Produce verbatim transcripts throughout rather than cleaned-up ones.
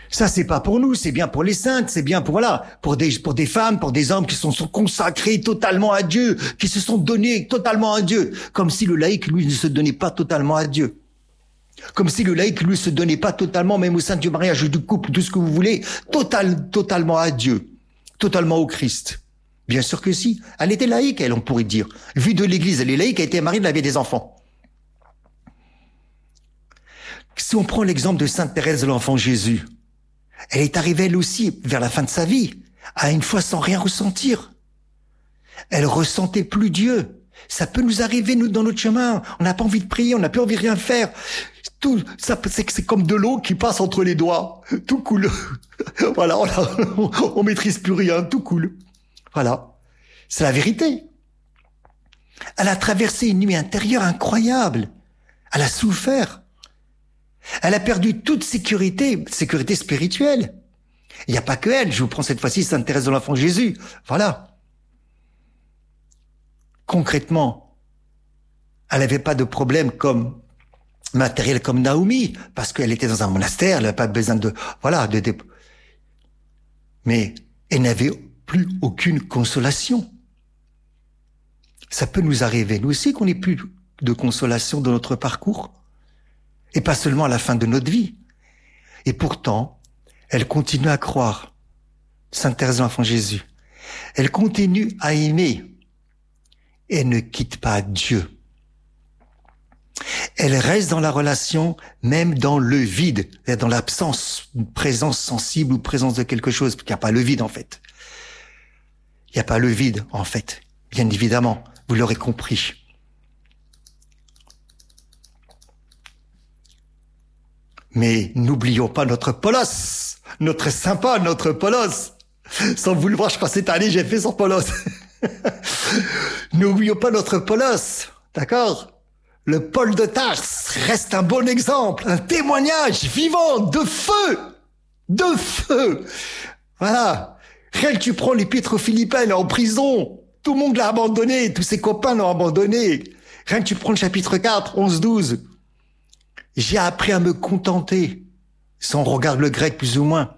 Ça, c'est pas pour nous, c'est bien pour les saintes, c'est bien pour, voilà, pour des, pour des femmes, pour des hommes qui sont, sont consacrés totalement à Dieu, qui se sont donnés totalement à Dieu. Comme si le laïc, lui, ne se donnait pas totalement à Dieu. Comme si le laïc, lui, se donnait pas totalement, même au sein du mariage, du couple, tout ce que vous voulez, total, totalement à Dieu. Totalement au Christ. Bien sûr que si. Elle était laïque, elle, on pourrait dire. Vue de l'église, elle est laïque, elle était mariée, elle avait des enfants. Si on prend l'exemple de Sainte Thérèse de l'Enfant Jésus, elle est arrivée, elle aussi, vers la fin de sa vie, à une fois sans rien ressentir. Elle ressentait plus Dieu. Ça peut nous arriver, nous, dans notre chemin. On n'a pas envie de prier, on n'a plus envie de rien faire. Tout, ça, c'est, c'est comme de l'eau qui passe entre les doigts. Tout coule. Voilà, on, a, on maîtrise plus rien, tout coule. Voilà. C'est la vérité. Elle a traversé une nuit intérieure incroyable. Elle a souffert. Elle a perdu toute sécurité, sécurité spirituelle. Il n'y a pas que elle. Je vous prends cette fois-ci Sainte Thérèse de l'Enfant Jésus. Voilà. Concrètement, elle n'avait pas de problème comme matériel comme Naomi, parce qu'elle était dans un monastère, elle n'avait pas besoin de, voilà, de, de, mais elle n'avait plus aucune consolation. Ça peut nous arriver, nous aussi, qu'on n'ait plus de consolation dans notre parcours. Et pas seulement à la fin de notre vie. Et pourtant, elle continue à croire. Sainte Thérèse de l'Enfant Jésus. Elle continue à aimer. Et elle ne quitte pas Dieu. Elle reste dans la relation, même dans le vide, dans l'absence, une présence sensible ou présence de quelque chose, parce qu'il n'y a pas le vide en fait. Il n'y a pas le vide en fait, bien évidemment, vous l'aurez compris. Mais n'oublions pas notre Paulos, notre Saint Paul, notre Paulos. Sans vous le voir, je crois que cette année, j'ai fait son Paulos. N'oublions pas notre Paulos, d'accord? Le Paul de Tarse reste un bon exemple, un témoignage vivant de feu, de feu. Voilà. Rien que tu prends l'épître aux Philippiens, il est en prison. Tout le monde l'a abandonné, tous ses copains l'ont abandonné. Rien que tu prends le chapitre quatre, onze, douze. J'ai appris à me contenter, si on regarde le grec plus ou moins.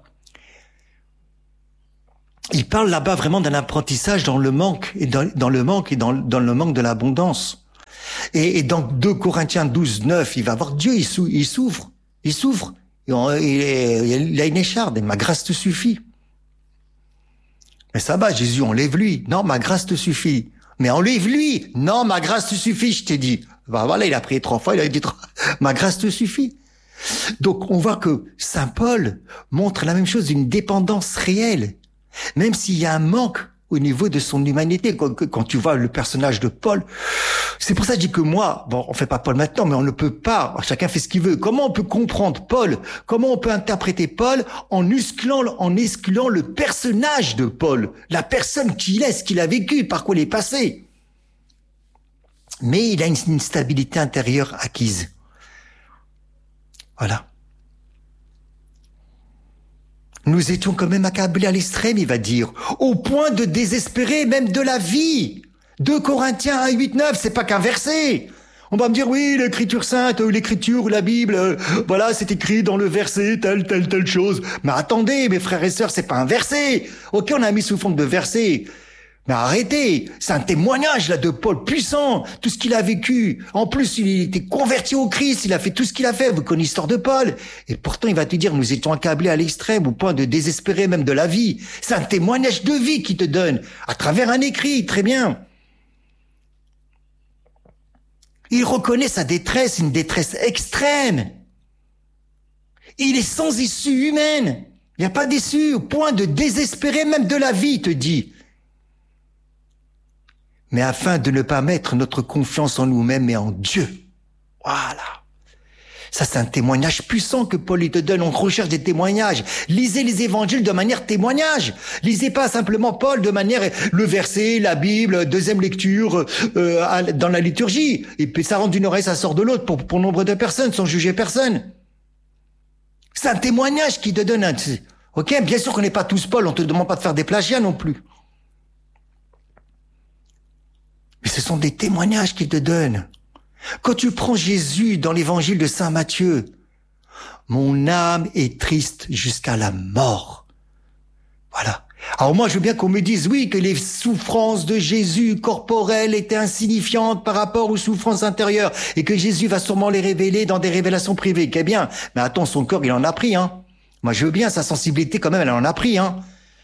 Il parle là-bas vraiment d'un apprentissage dans le manque, et dans, dans le manque et dans, dans le manque de l'abondance. Et, et dans deux Corinthiens douze, neuf, il va voir Dieu, il, sou, il souffre, il souffre. Il, il, il a une écharde, et ma grâce te suffit. Mais ça va, Jésus, enlève-lui. Non, ma grâce te suffit. Mais enlève-lui. Non, ma grâce te suffit, je t'ai dit. Ben voilà, il a prié trois fois, il a dit trois. Ma grâce te suffit. Donc, on voit que Saint Paul montre la même chose, une dépendance réelle. Même s'il y a un manque au niveau de son humanité, quand, quand tu vois le personnage de Paul, c'est pour ça que je dis que moi, bon, on fait pas Paul maintenant, mais on ne peut pas, chacun fait ce qu'il veut. Comment on peut comprendre Paul? Comment on peut interpréter Paul en excluant, en excluant le personnage de Paul, la personne qu'il est, ce qu'il a vécu, par quoi il est passé? Mais il a une, une stabilité intérieure acquise. Voilà. Nous étions quand même accablés à l'extrême, il va dire, au point de désespérer même de la vie. deux Corinthiens un, huit, neuf, c'est pas qu'un verset. On va me dire, oui, l'écriture sainte, l'écriture, la Bible, euh, voilà, c'est écrit dans le verset, telle, telle, telle chose. Mais attendez, mes frères et sœurs, c'est pas un verset. Ok, on a mis sous forme de verset. Mais arrêtez, c'est un témoignage là de Paul puissant, tout ce qu'il a vécu. En plus, il était converti au Christ, il a fait tout ce qu'il a fait. Vous connaissez l'histoire de Paul. Et pourtant, il va te dire, nous étions accablés à l'extrême, au point de désespérer même de la vie. C'est un témoignage de vie qu'il te donne, à travers un écrit, très bien. Il reconnaît sa détresse, une détresse extrême. Il est sans issue humaine. Il n'y a pas d'issue, au point de désespérer même de la vie, il te dit. Mais afin de ne pas mettre notre confiance en nous-mêmes, mais en Dieu. Voilà. Ça, c'est un témoignage puissant que Paul il te donne. On recherche des témoignages. Lisez les évangiles de manière témoignage. Lisez pas simplement Paul de manière le verset, la Bible, deuxième lecture euh, dans la liturgie. Et puis ça rentre d'une oreille, ça sort de l'autre pour, pour nombre de personnes, sans juger personne. C'est un témoignage qui te donne un... Ok, bien sûr qu'on n'est pas tous Paul, on te demande pas de faire des plagiats non plus. Mais ce sont des témoignages qu'il te donne. Quand tu prends Jésus dans l'évangile de Saint Matthieu, Mon âme est triste jusqu'à la mort. Voilà. Alors moi, je veux bien qu'on me dise, oui, que les souffrances de Jésus corporelles étaient insignifiantes par rapport aux souffrances intérieures et que Jésus va sûrement les révéler dans des révélations privées. Qu'est bien. Mais attends, son corps, il en a pris, hein. Moi, je veux bien, sa sensibilité, quand même, elle en a pris, hein.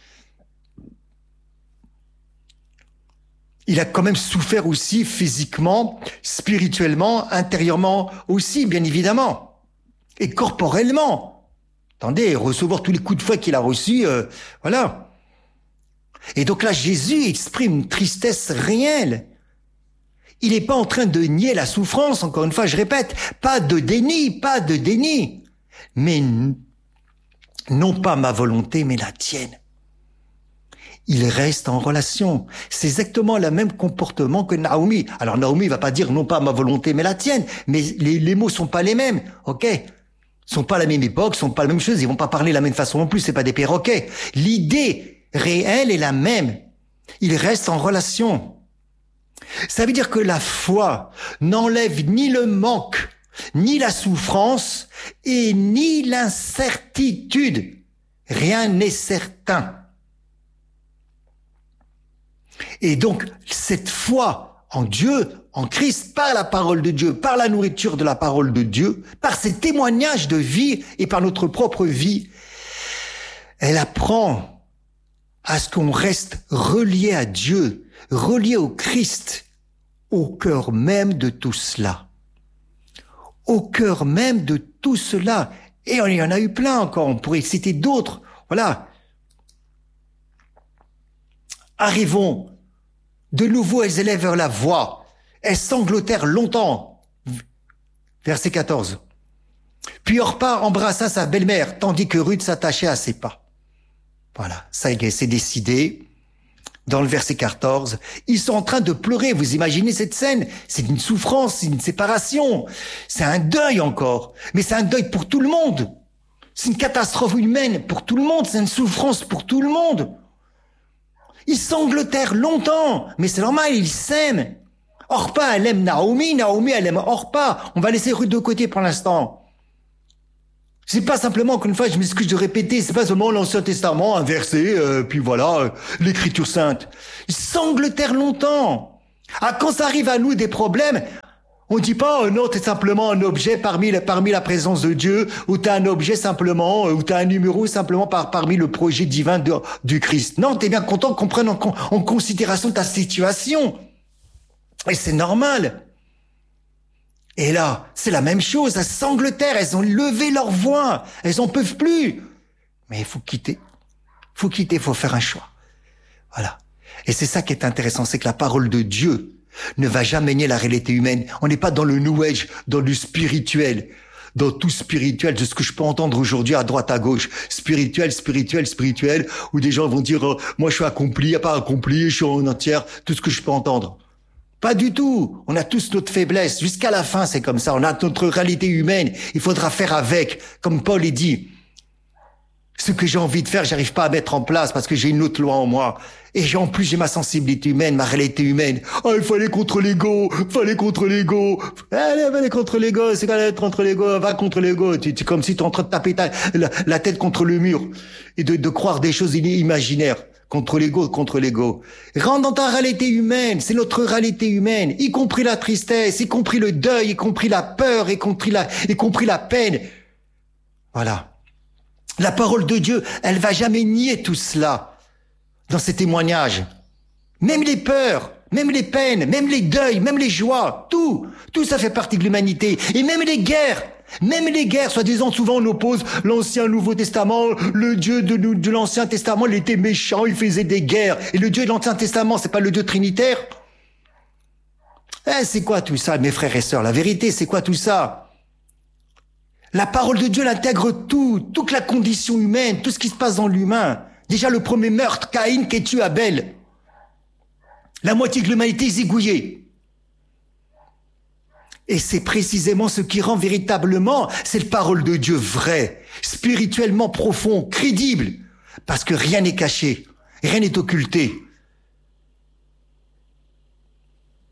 Il a quand même souffert aussi physiquement, spirituellement, intérieurement aussi, bien évidemment. Et corporellement. Attendez, recevoir tous les coups de fouet qu'il a reçus, euh, voilà. Et donc là, Jésus exprime une tristesse réelle. Il n'est pas en train de nier la souffrance, encore une fois, je répète, pas de déni, pas de déni. Mais non pas ma volonté, mais la tienne. Il reste en relation. C'est exactement le même comportement que Naomi. Alors Naomi va pas dire non pas ma volonté, mais la tienne. Mais les, les mots sont pas les mêmes, ok? Sont pas à la même époque, sont pas la même chose. Ils vont pas parler de la même façon non plus. C'est pas des perroquets. L'idée réelle est la même. Il reste en relation. Ça veut dire que la foi n'enlève ni le manque, ni la souffrance et ni l'incertitude. Rien n'est certain. Et donc, cette foi en Dieu, en Christ, par la parole de Dieu, par la nourriture de la parole de Dieu, par ces témoignages de vie et par notre propre vie, elle apprend à ce qu'on reste relié à Dieu, relié au Christ, au cœur même de tout cela. Au cœur même de tout cela. Et il y en a eu plein encore, on pourrait citer d'autres. Voilà. Arrivons de nouveau, elles élèvent la voix. Elles sanglotèrent longtemps. Verset quatorze. Puis Orpa embrassa sa belle-mère, tandis que Ruth s'attachait à ses pas. Voilà, ça y est, c'est décidé. Dans le verset quatorze, ils sont en train de pleurer. Vous imaginez cette scène? C'est une souffrance, c'est une séparation. C'est un deuil encore. Mais c'est un deuil pour tout le monde. C'est une catastrophe humaine pour tout le monde. C'est une souffrance pour tout le monde. Ils sanglotèrent longtemps. Mais c'est normal, ils s'aiment. Orpa, elle aime Naomi. Naomi, elle aime Orpa. On va laisser Ruth de côté pour l'instant. C'est pas simplement qu'une fois, je m'excuse de répéter, c'est pas seulement l'Ancien Testament, un verset, euh, puis voilà, euh, l'Écriture sainte. Ils sanglotèrent longtemps. Ah, quand ça arrive à nous des problèmes, on dit pas, oh non, t'es simplement un objet parmi la, parmi la présence de Dieu, ou t'es un objet simplement, ou t'es un numéro simplement par, parmi le projet divin de, du Christ. Non, t'es bien content qu'on prenne en, en considération ta situation. Et c'est normal. Et là, c'est la même chose, elles sanglotèrent, elles ont levé leur voix, elles en peuvent plus. Mais il faut quitter, faut quitter, il faut faire un choix. Voilà. Et c'est ça qui est intéressant, c'est que la parole de Dieu ne va jamais nier la réalité humaine. On n'est pas dans le New Age, dans le spirituel, dans tout spirituel, de ce que je peux entendre aujourd'hui à droite, à gauche. Spirituel, spirituel, spirituel, où des gens vont dire, oh, moi je suis accompli, pas accompli, je suis en entière, tout ce que je peux entendre. Pas du tout. On a tous notre faiblesse. Jusqu'à la fin, c'est comme ça. On a notre réalité humaine. Il faudra faire avec. Comme Paul est dit. Ce que j'ai envie de faire, j'arrive pas à mettre en place parce que j'ai une autre loi en moi. Et j'ai, en plus, j'ai ma sensibilité humaine, ma réalité humaine. Oh, il faut aller contre l'ego. Il faut aller contre l'ego. Allez, va aller contre l'ego. C'est quoi être contre l'ego? Va contre l'ego. Tu, tu, comme si tu es en train de taper ta, la, la tête contre le mur. Et de, de croire des choses imaginaires. Contre l'ego, contre l'ego. Rentre dans ta réalité humaine, c'est notre réalité humaine, y compris la tristesse, y compris le deuil, y compris la peur, y compris la, y compris la peine. Voilà. La parole de Dieu, elle va jamais nier tout cela dans ses témoignages. Même les peurs, même les peines, même les deuils, même les joies, tout, tout ça fait partie de l'humanité. Et même les guerres. Même les guerres, soi-disant, souvent on oppose l'Ancien Nouveau Testament, le Dieu de, de l'Ancien Testament, il était méchant, il faisait des guerres. Et le Dieu de l'Ancien Testament, c'est pas le Dieu trinitaire? Eh, c'est quoi tout ça, mes frères et sœurs? La vérité, c'est quoi tout ça? La parole de Dieu, elle intègre tout, toute la condition humaine, tout ce qui se passe dans l'humain. Déjà, le premier meurtre, Caïn qui tue Abel. La moitié de l'humanité est zigouillée. Et c'est précisément ce qui rend véritablement cette parole de Dieu vraie, spirituellement profond, crédible, parce que rien n'est caché, rien n'est occulté.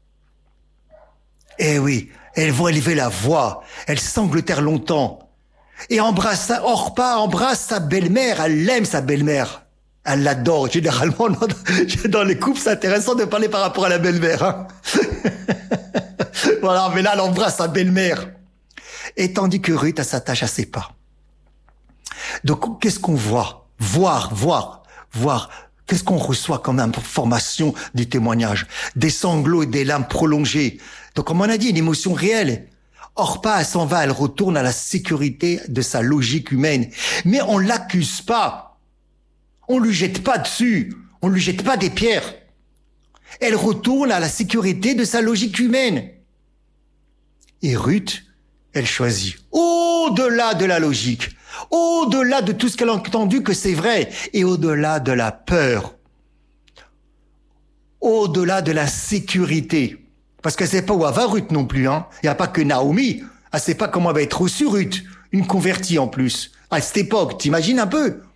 Eh oui, elles vont élever la voix, elles sanglotèrent longtemps. Et embrasse, Orpa embrasse sa belle-mère, elle l'aime sa belle-mère. Elle l'adore. Généralement, dans les couples, c'est intéressant de parler par rapport à la belle-mère. Hein. Voilà, mais là, elle embrasse sa belle-mère. Et tandis que Ruth, elle s'attache à ses pas. Donc, qu'est-ce qu'on voit? Voir, voir, voir. Qu'est-ce qu'on reçoit comme information du témoignage? Des sanglots et des larmes prolongées. Donc, comme on a dit, une émotion réelle. Orpa, elle s'en va, elle retourne à la sécurité de sa logique humaine. Mais on l'accuse pas. On lui jette pas dessus. On lui jette pas des pierres. Elle retourne à la sécurité de sa logique humaine. Et Ruth, elle choisit au-delà de la logique, au-delà de tout ce qu'elle a entendu que c'est vrai, et au-delà de la peur, au-delà de la sécurité. Parce qu'elle sait pas où elle va Ruth non plus, hein. Il n'y a pas que Naomi. Elle sait pas comment elle va être reçue Ruth. Une convertie en plus. À cette époque, t'imagines un peu?